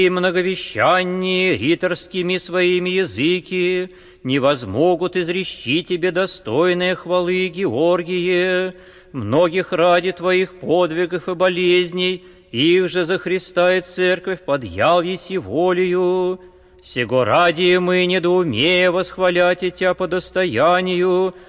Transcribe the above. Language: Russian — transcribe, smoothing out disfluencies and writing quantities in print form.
и многовещанни риторскими своими языки не возмогут изрещи тебе достойные хвалы, Георгие, многих ради твоих подвигов и болезней, их же за Христа и Церковь подъял еси волею. Сего ради мы, недоумея восхвалять и Тя по достоянию,